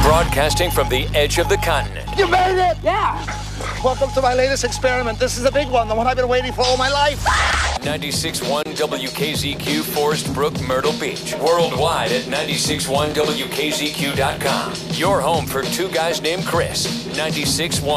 Broadcasting from the edge of the continent. You made it! Yeah. Welcome to my latest experiment. This is a big one, the one I've been waiting for all my life. 96.1 WKZQ, Forest Brook, Myrtle Beach. Worldwide at 96.1WKZQ.com. Your home for two guys named Chris. 96.1.